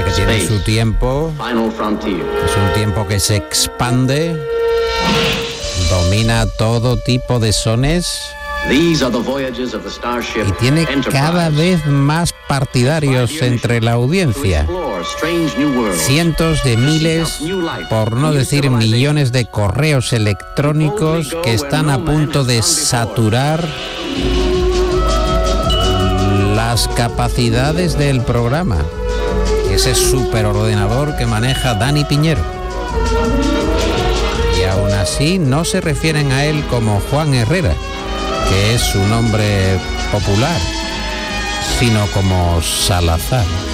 Hombre, que tiene su tiempo. Es un tiempo que se expande, domina todo tipo de sones y tiene cada vez más partidarios entre la audiencia. Cientos de miles, por no decir millones de correos electrónicos que están a punto de saturar las capacidades del programa. Ese superordenador que maneja Dani Piñero. Y aún así no se refieren a él como Juan Herrera, que es su nombre popular, sino como Salazar.